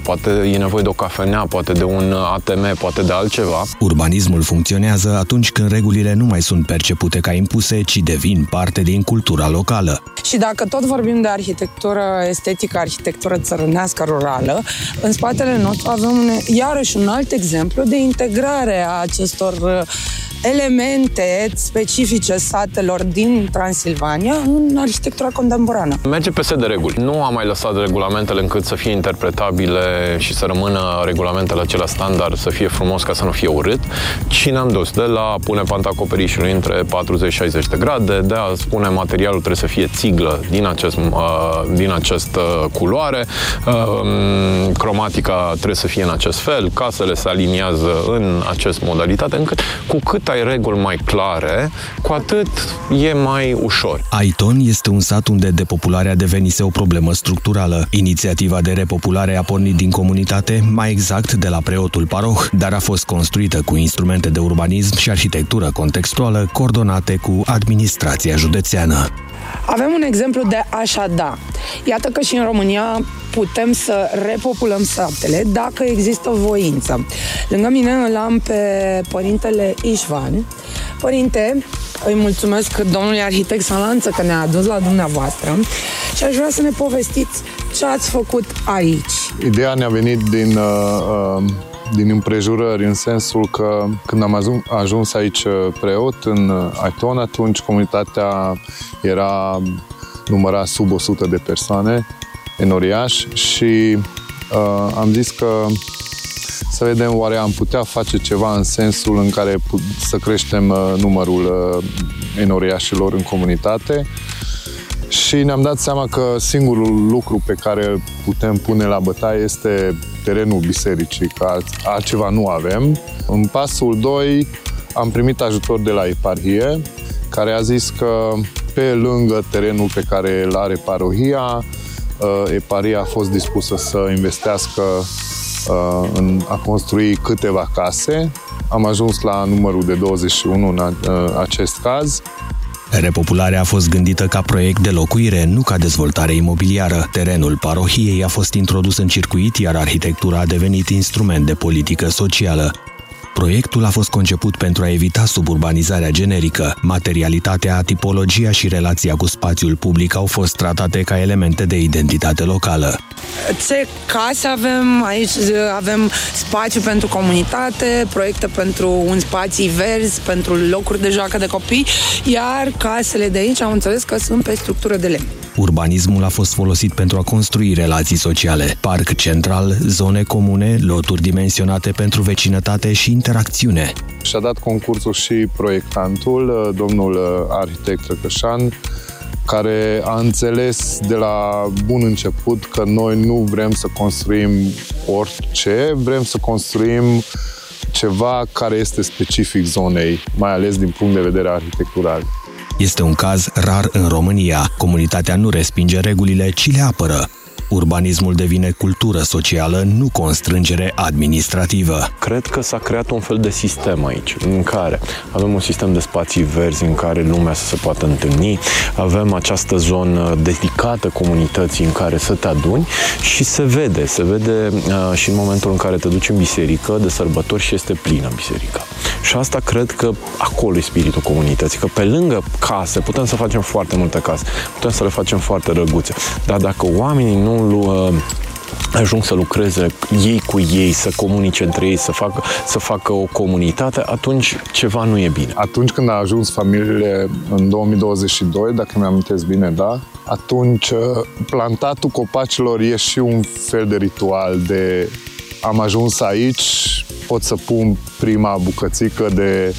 poate e nevoie de o cafenea, poate de un ATM, poate de altceva. Urbanismul funcționează atunci când regulile nu mai sunt percepute ca impuse, ci devin parte din cultura locală. Și dacă tot vorbim de arhitectură estetică, arhitectură țărânească, rurală, în spatele nostru avem iarăși un alt exemplu de integrare a acestor elemente specifice satelor din Transilvania în arhitectura contemporană. Merge peste de reguli. Nu am mai lăsat regulamentele încât să fie interpretabile și să rămână regulamentele acelea standard, să fie frumos ca să nu fie urât, ci ne-am dus de la pune panta acoperișului între 40-60 de grade, de a spune materialul trebuie să fie țiglă din această culoare, cromatica trebuie să fie în acest fel, casele se aliniază în această modalitate, încât cu cât ai reguli mai clare, cu atât e mai ușor. Aiton este un sat unde depopularea devenise o problemă structurală. Inițiativa de repopulare a pornit din comunitate, mai exact de la preotul paroh, dar a fost construită cu instrumente de urbanism și arhitectură contextuală coordonate cu administrația județeană. Avem un exemplu de așa da. Iată că și în România putem să repopulăm satele dacă există voință. Lângă mine îl am pe părintele Ișvan. Părinte, îi mulțumesc domnului arhitect Salanță că ne-a adus la dumneavoastră și aș vrea să ne povestiți ce ați făcut aici. Ideea ne-a venit din împrejurări, în sensul că când am ajuns aici preot în Aiton, atunci comunitatea număra sub 100 de persoane, enoriaș, și am zis că să vedem oare am putea face ceva în sensul în care să creștem numărul enoriașilor în comunitate. Și ne-am dat seama că singurul lucru pe care îl putem pune la bătaie este terenul bisericii, că altceva nu avem. În pasul 2 am primit ajutor de la eparhie, care a zis că pe lângă terenul pe care îl are parohia, eparhia a fost dispusă să investească în a construi câteva case. Am ajuns la numărul de 21 în acest caz. Repopularea a fost gândită ca proiect de locuire, nu ca dezvoltare imobiliară. Terenul parohiei a fost introdus în circuit, iar arhitectura a devenit instrument de politică socială. Proiectul a fost conceput pentru a evita suburbanizarea generică. Materialitatea, tipologia și relația cu spațiul public au fost tratate ca elemente de identitate locală. Ce case avem aici? Avem spațiu pentru comunitate, proiecte pentru un spații verzi, pentru locuri de joacă de copii, iar casele de aici am înțeles că sunt pe structură de lemn. Urbanismul a fost folosit pentru a construi relații sociale, parc central, zone comune, loturi dimensionate pentru vecinătate și interacțiune. Și-a dat concursul și proiectantul, domnul arhitect Răcășan, care a înțeles de la bun început că noi nu vrem să construim orice, vrem să construim ceva care este specific zonei, mai ales din punct de vedere arhitectural. Este un caz rar în România. Comunitatea nu respinge regulile, ci le apără. Urbanismul devine cultură socială, nu constrângere administrativă. Cred că s-a creat un fel de sistem aici, în care avem un sistem de spații verzi în care lumea să se poată întâlni, avem această zonă dedicată comunității în care să te aduni și se vede și în momentul în care te duci în biserică de sărbători și este plină biserica. Și asta cred că acolo e spiritul comunității, că pe lângă case putem să facem foarte multe case, putem să le facem foarte răguțe, dar dacă oamenii nu ajung să lucreze ei cu ei, să comunice între ei, să facă o comunitate, atunci ceva nu e bine. Atunci când a ajuns familiile în 2022, dacă mi-am amintesc bine, da? Atunci plantatul copacilor e și un fel de ritual de am ajuns aici, pot să pun prima bucățică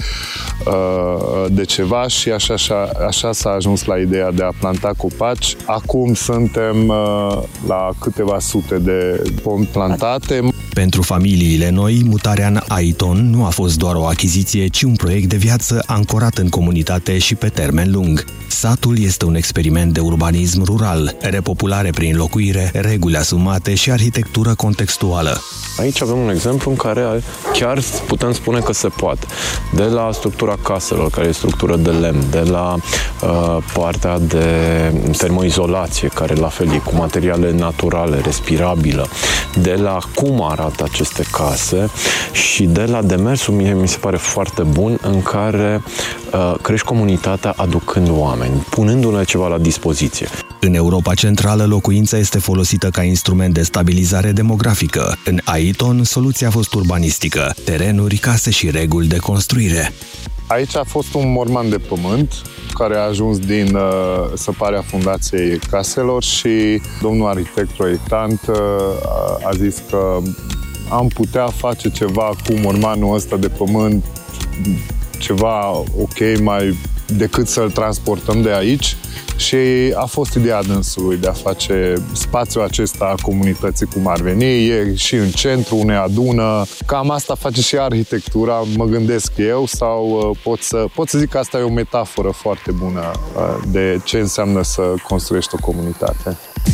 de ceva și așa s-a ajuns la ideea de a planta copaci. Acum suntem la câteva sute de pomi plantate. Pentru familiile noi, mutarea în Aiton nu a fost doar o achiziție, ci un proiect de viață ancorat în comunitate și pe termen lung. Satul este un experiment de urbanism rural, repopulare prin locuire, reguli asumate și arhitectură contextuală. Aici avem un exemplu în care chiar putem spune că se poate. De la structura caselor, care e structură de lemn, de la partea de termoizolație, care la fel e cu materiale naturale, respirabilă, de la cum arată aceste case și de la demersul, mie mi se pare foarte bun, în care crești comunitatea aducând oameni, punându-le ceva la dispoziție. În Europa Centrală, locuința este folosită ca instrument de stabilizare demografică. În Aiton, soluția a fost urbanistică, terenuri, case și reguli de construire. Aici a fost un morman de pământ care a ajuns din săparea fundației caselor și domnul arhitect proiectant a zis că am putea face ceva cu mormanul ăsta de pământ, ceva ok mai decât să-l transportăm de aici. Și a fost ideea dânsului de a face spațiul acesta a comunității cum ar veni, e și în centru, ne adună. Cam asta face și arhitectura, mă gândesc eu, sau pot să zic că asta e o metaforă foarte bună de ce înseamnă să construiești o comunitate.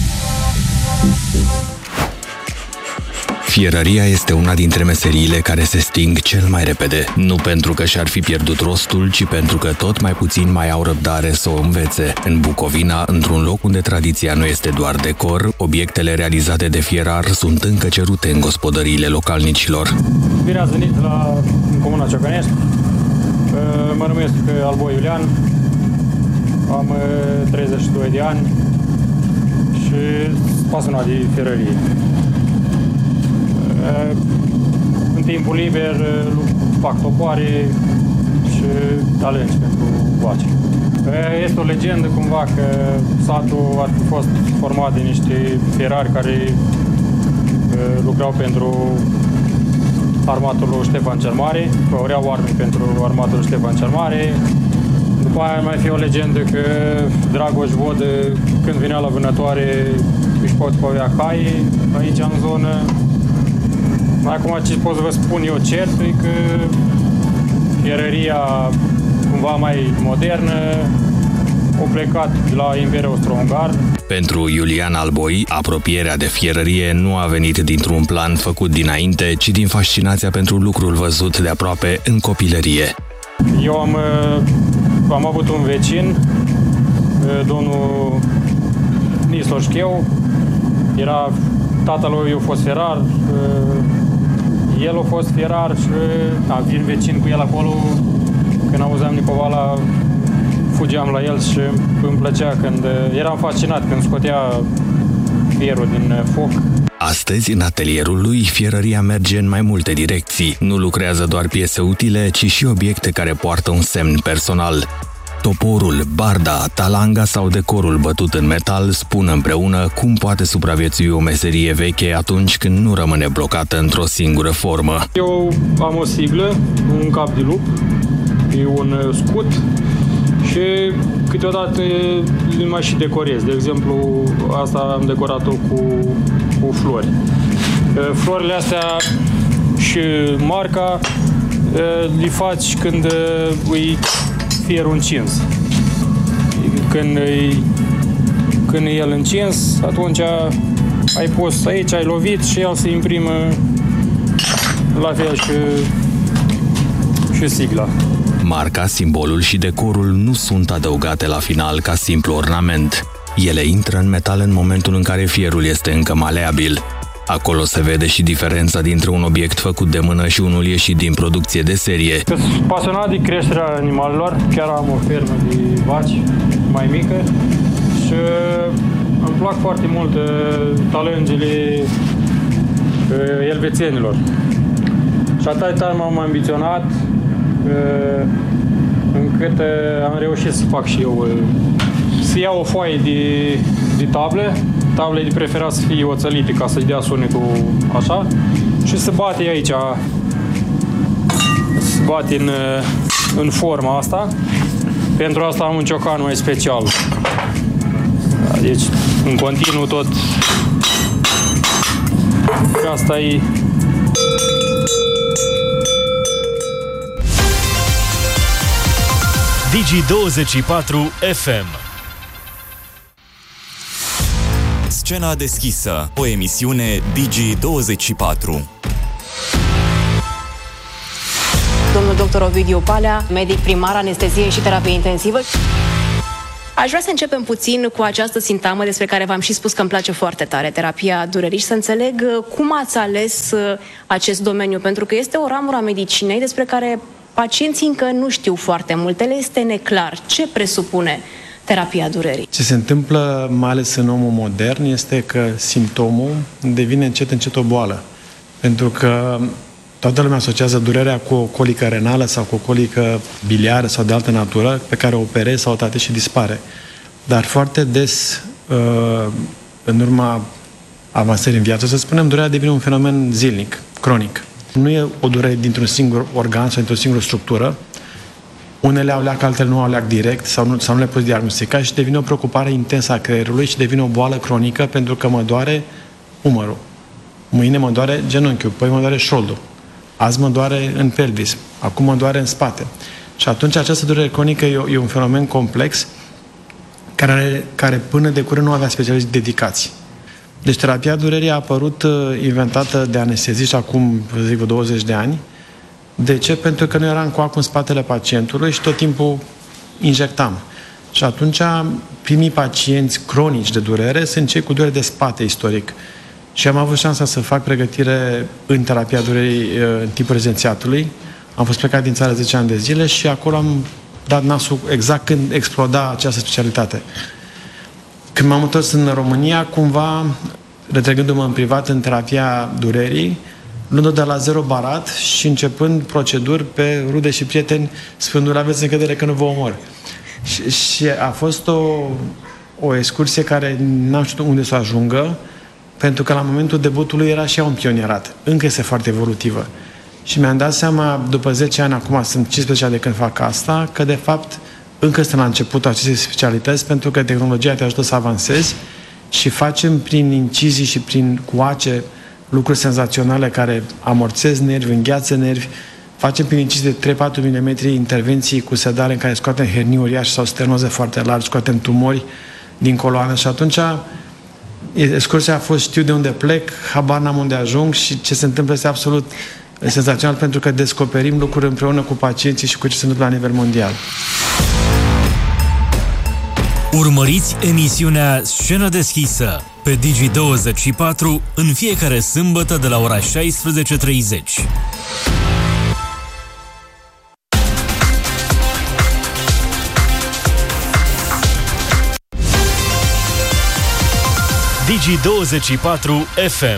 Fierăria este una dintre meseriile care se sting cel mai repede, nu pentru că și-ar fi pierdut rostul, ci pentru că tot mai puțin mai au răbdare să o învețe. În Bucovina, într-un loc unde tradiția nu este doar decor, obiectele realizate de fierar sunt încă cerute în gospodăriile localnicilor. Bine ați venit la Comuna Ciocănești. Mă numesc Alboi Iulian, am 32 de ani și sunt pasionat de fierărie. În timpul liber fac topoare și talenci pentru vaci. Este o legendă cumva că satul ar fi fost format de niște fierari care lucrau pentru armatul lui Ștefan cel Mare, făureau arme pentru armatul lui Ștefan cel Mare. După aia mai fi o legendă că Dragoș Vodă, când venea la vânătoare, își pot păvea cai aici în zonă. Acum ce pot să vă spun eu cert e că fierăria cumva mai modernă a plecat de la Imperiul Austro-Ungar. Pentru Iulian Alboi, apropierea de fierărie nu a venit dintr-un plan făcut dinainte, ci din fascinația pentru lucrul văzut de aproape în copilărie. Eu am avut un vecin, domnul Nistor Șcheu, tatălui a fost fierar, el a fost fierar și vin vecin cu el acolo. Când auzeam Nicovala, fugeam la el și îmi plăcea când eram fascinat când scotea fierul din foc. Astăzi, în atelierul lui, fierăria merge în mai multe direcții. Nu lucrează doar piese utile, ci și obiecte care poartă un semn personal. Toporul, barda, talanga sau decorul bătut în metal spun împreună cum poate supraviețui o meserie veche atunci când nu rămâne blocată într-o singură formă. Eu am o siglă, un cap de lup, un scut și câteodată le mai și decorez. De exemplu, asta am decorat-o cu flori. Florile astea și marca le faci când îi fierul încins. Când e el încins, atunci ai pus aici, ai lovit și el se imprimă la fel și sigla. Marca, simbolul și decorul nu sunt adăugate la final ca simplu ornament. Ele intră în metal în momentul în care fierul este încă maleabil. Acolo se vede și diferența dintre un obiect făcut de mână și unul ieșit din producție de serie. Sunt pasionat de creșterea animalelor, chiar am o fermă de vaci mai mică și îmi plac foarte mult talengele elvețienilor. Și atât de tare m-am ambiționat încât am reușit să fac și eu, să iau o foaie de table de preferat să fie oțelite ca să-i dea sunetul așa și se bate aici, se bate în forma asta. Pentru asta am un ciocan mai special. Deci în continuu tot. Asta e Digi24 FM. Scena deschisă, o emisiune Digi24. Domnul dr. Ovidiu Palea, medic primar, anestezie și terapie intensivă. Aș vrea să începem puțin cu această sintagmă despre care v-am și spus că îmi place foarte tare, terapia durerii, și să înțeleg cum ați ales acest domeniu, pentru că este o ramură a medicinei despre care pacienții încă nu știu foarte multe, le este neclar. Ce presupune terapia durerii? Ce se întâmplă, mai ales în omul modern, este că simptomul devine încet, încet o boală. Pentru că toată lumea asociază durerea cu o colică renală sau cu o colică biliară sau de altă natură, pe care o operezi sau o tratezi și dispare. Dar foarte des, în urma avansării în viață, să spunem, durerea devine un fenomen zilnic, cronic. Nu e o durere dintr-un singur organ sau dintr-o singură structură. Unele au leac, altele nu au leac direct sau nu le poți diagnostica și devine o preocupare intensă a creierului și devine o boală cronică pentru că mă doare umărul. Mâine mă doare genunchiul, păi mă doare șoldul. Azi mă doare în pelvis, acum mă doare în spate. Și atunci această durere cronică e un fenomen complex care până de curând nu avea specialiști dedicați. Deci terapia durerii a apărut inventată de anesteziști acum, zic, 20 de ani. De ce? Pentru că noi eram cu acul în spatele pacientului și tot timpul injectam. Și atunci primii pacienți cronici de durere sunt cei cu durere de spate istoric. Și am avut șansa să fac pregătire în terapia durerii în timpul rezidențiatului. Am fost plecat din țară 10 ani de zile și acolo am dat nasul exact când exploda această specialitate. Când m-am întors în România, cumva, retrăgându-mă în privat în terapia durerii, luând-o de la zero barat și începând proceduri pe rude și prieteni, spunându-le, aveți încredere că nu vă omor. Și a fost o excursie care n-am știut unde să ajungă, pentru că la momentul debutului era și ea un pionierat. Încă este foarte evolutivă. Și mi-am dat seama, după 10 ani, acum sunt 15 ani de când fac asta, că de fapt încă suntem la începutul acestei specialități, pentru că tehnologia te ajută să avansezi și facem prin incizii și prin coace lucruri senzaționale care amorțez nervi, îngheață nervi. Facem prin incizii de 3-4 mm intervenții cu sedare în care scoatem hernii uriașe sau stenoze foarte largi, scoatem tumori din coloană și atunci excursia a fost, știu de unde plec, habar n-am unde ajung și ce se întâmplă este absolut senzațional pentru că descoperim lucruri împreună cu pacienții și cu ce se întâmplă la nivel mondial. Urmăriți emisiunea Scenă deschisă pe Digi24 în fiecare sâmbătă de la ora 16:30. Digi24 FM.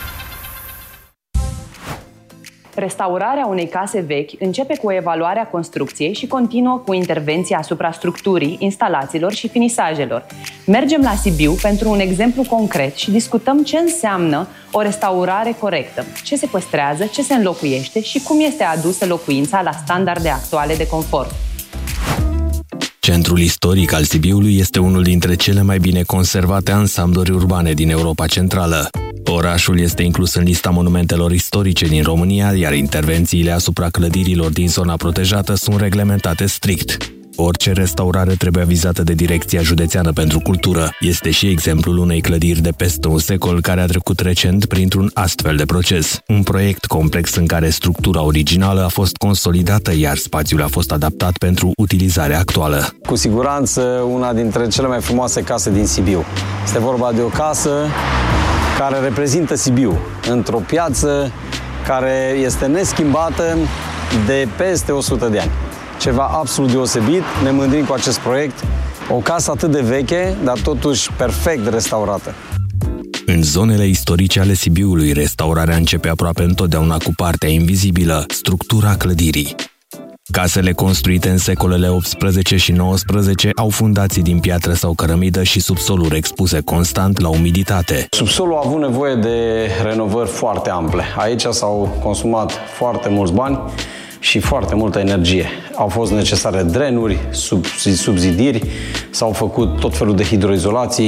Restaurarea unei case vechi începe cu evaluarea construcției și continuă cu intervenția asupra structurii, instalațiilor și finisajelor. Mergem la Sibiu pentru un exemplu concret și discutăm ce înseamnă o restaurare corectă, ce se păstrează, ce se înlocuiește și cum este adusă locuința la standarde actuale de confort. Centrul istoric al Sibiului este unul dintre cele mai bine conservate ansambluri urbane din Europa Centrală. Orașul este inclus în lista monumentelor istorice din România, iar intervențiile asupra clădirilor din zona protejată sunt reglementate strict. Orice restaurare trebuie avizată de Direcția Județeană pentru Cultură. Este și exemplul unei clădiri de peste un secol care a trecut recent printr-un astfel de proces. Un proiect complex în care structura originală a fost consolidată, iar spațiul a fost adaptat pentru utilizarea actuală. Cu siguranță una dintre cele mai frumoase case din Sibiu. Este vorba de o casă care reprezintă Sibiu, într-o piață care este neschimbată de peste 100 de ani. Ceva absolut deosebit, ne mândrim cu acest proiect, o casă atât de veche, dar totuși perfect restaurată. În zonele istorice ale Sibiului, restaurarea începe aproape întotdeauna cu partea invizibilă, structura clădirii. Casele construite în secolele 18 și 19 au fundații din piatră sau cărămidă și subsoluri expuse constant la umiditate. Subsolul a avut nevoie de renovări foarte ample. Aici s-au consumat foarte mulți bani și foarte multă energie. Au fost necesare drenuri, subzidiri, s-au făcut tot felul de hidroizolații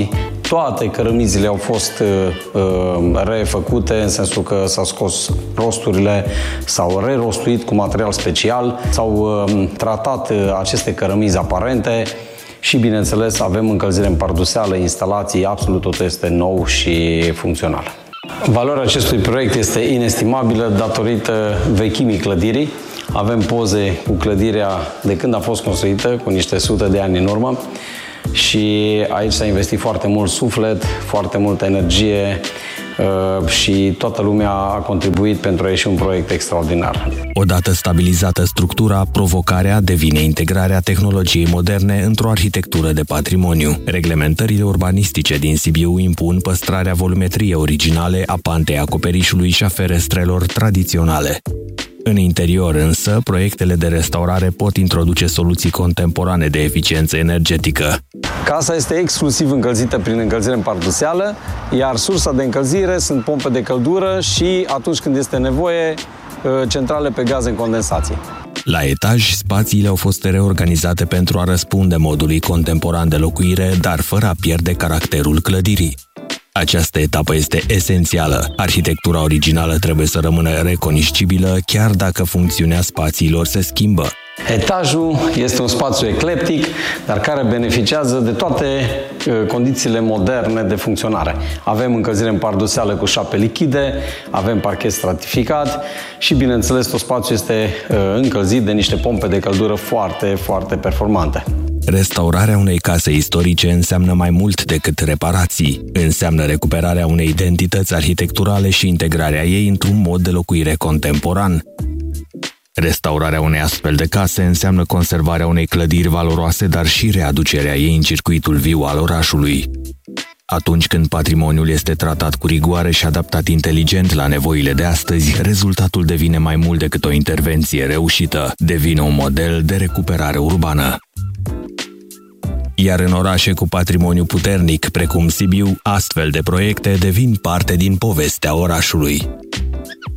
Toate cărămizile au fost refăcute, în sensul că s-au scos rosturile, s-au rerostuit cu material special, s-au tratat aceste cărămizi aparente și, bineînțeles, avem încălzire în parduseală, instalații, absolut totul este nou și funcțional. Valoarea acestui proiect este inestimabilă datorită vechimii clădirii. Avem poze cu clădirea de când a fost construită, cu niște sute de ani în urmă, și aici s-a investit foarte mult suflet, foarte multă energie și toată lumea a contribuit pentru a ieși un proiect extraordinar. Odată stabilizată structura, provocarea devine integrarea tehnologiei moderne într-o arhitectură de patrimoniu. Reglementările urbanistice din Sibiu impun păstrarea volumetriei originale a pantei acoperișului și a ferestrelor tradiționale. În interior însă, proiectele de restaurare pot introduce soluții contemporane de eficiență energetică. Casa este exclusiv încălzită prin încălzire în parduseală, iar sursa de încălzire sunt pompe de căldură și, atunci când este nevoie, centrale pe gaze în condensație. La etaj, spațiile au fost reorganizate pentru a răspunde modului contemporan de locuire, dar fără a pierde caracterul clădirii. Această etapă este esențială. Arhitectura originală trebuie să rămână recunoscibilă, chiar dacă funcțiunea spațiilor se schimbă. Etajul este un spațiu eclectic, dar care beneficiază de toate condițiile moderne de funcționare. Avem încălzire în parduseală cu șape lichide, avem parchet stratificat și, bineînțeles, tot spațiul este încălzit de niște pompe de căldură foarte, foarte performante. Restaurarea unei case istorice înseamnă mai mult decât reparații. Înseamnă recuperarea unei identități arhitecturale și integrarea ei într-un mod de locuire contemporan. Restaurarea unei astfel de case înseamnă conservarea unei clădiri valoroase, dar și readucerea ei în circuitul viu al orașului. Atunci când patrimoniul este tratat cu rigoare și adaptat inteligent la nevoile de astăzi, rezultatul devine mai mult decât o intervenție reușită, devine un model de recuperare urbană. Iar în orașe cu patrimoniu puternic, precum Sibiu, astfel de proiecte devin parte din povestea orașului.